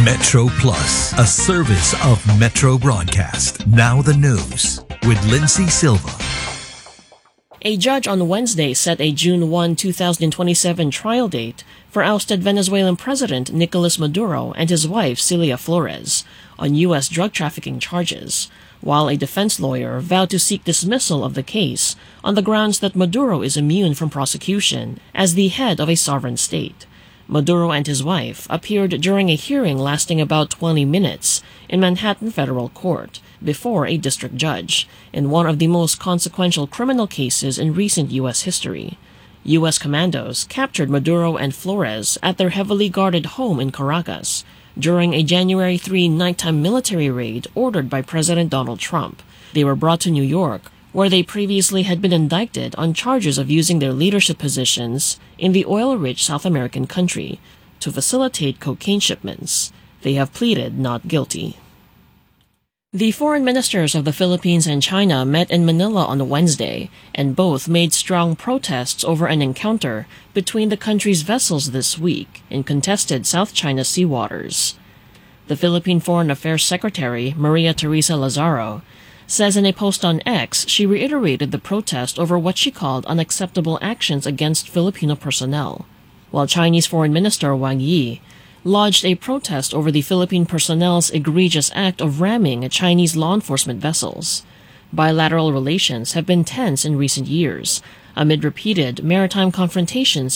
Metro Plus, a service of Metro Broadcast. Now the news with Lindsay Silva. A judge on Wednesday set a June 1, 2027 trial date for ousted Venezuelan President Nicolas Maduro and his wife Cilia Flores on U.S. drug trafficking charges, while a defense lawyer vowed to seek dismissal of the case on the grounds that Maduro is immune from prosecution as the head of a sovereign state. Maduro and his wife appeared during a hearing lasting about 20 minutes in Manhattan Federal Court before a district judge in one of the most consequential criminal cases in recent U.S. history. U.S. commandos captured Maduro and Flores at their heavily guarded home in Caracas during a January 3 nighttime military raid ordered by President Donald Trump. They were brought to New York, where they previously had been indicted on charges of using their leadership positions in the oil-rich South American country to facilitate cocaine shipments. They have pleaded not guilty. The foreign ministers of the Philippines and China met in Manila on Wednesday, and both made strong protests over an encounter between the countries' vessels this week in contested South China Sea waters. The Philippine Foreign Affairs Secretary, Maria Teresa Lazaro, says in a post on X she reiterated the protest over what she called unacceptable actions against Filipino personnel, while Chinese Foreign Minister Wang Yi lodged a protest over the Philippine personnel's egregious act of ramming Chinese law enforcement vessels. Bilateral relations have been tense in recent years amid repeated maritime confrontations